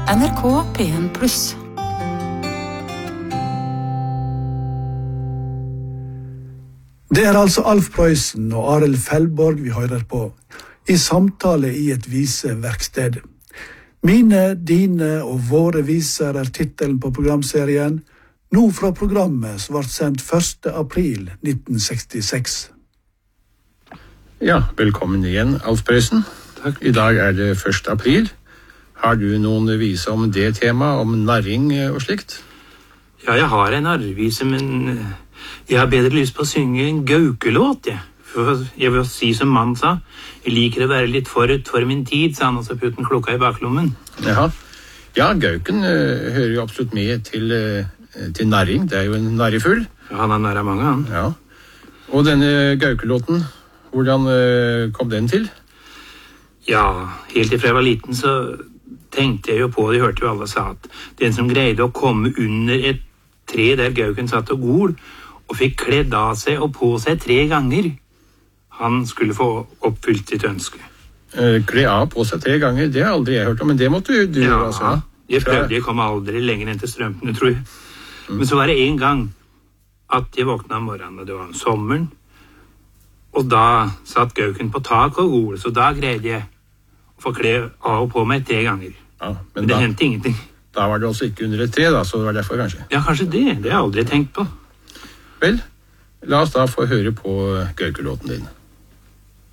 NRK P1+. Det altså Alf Prøysen og Arild Fellborg vi hører på, i samtale i et viseverksted. Mine, dine og våre viser titelen på programserien, nå fra programmet som ble sendt 1. april 1966. Ja, velkommen igjen, Alf Prøysen. Takk. I dag det 1. april. Har du noen vise om det tema, om narring og slikt? Ja, jeg har en narrvise, men jeg har bedre lyst på å synge en gaukelåt, jeg. For jeg vil si som mannen sa, jeg liker å være litt forut for min tid, sa han, og så putten klokka i baklommen. Jaha. Ja, gauken hører jo absolutt med til narring. Det jo en narrefugl. Ja, han har narret mange, han. Ja. Og denne gaukelåten, hvordan kom den til? Ja, helt ifra jeg var liten så tenkte jeg jo på det, jeg hørte jo alle sa at den som greide å komme under et tre der gauken satt og gol, og fikk kledd av seg og på seg 3 ganger, han skulle få oppfylt sitt ønske. Kle av på seg 3 ganger, det har aldri jeg hørt om, men det måtte du ja, altså. Jeg prøvde, jeg kom aldri lenger enn til strømpene, tror jeg. Men så var det en gang at jeg våkna om morgenen, og det var om sommeren, og da satt gauken på tak og gol, så da greide jeg å få kle av og på meg 3 ganger. Ja, men det hendte ingenting. Da var det også ikke under et tre, da, så det var derfor kanskje. Ja, kanskje det. Det har jeg aldri tenkt på. Vel, la oss da få høre på gaukelåten din.